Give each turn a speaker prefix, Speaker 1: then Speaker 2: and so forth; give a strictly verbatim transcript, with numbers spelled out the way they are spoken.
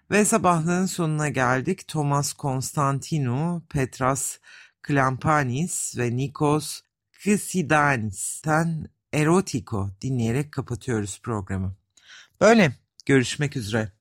Speaker 1: Ve sabahlığın sonuna geldik. Thomas Konstantinou, Petras Klampanis ve Nikos Kısidanis'ten Erotiko dinleyerek kapatıyoruz programı. Böyle, görüşmek üzere.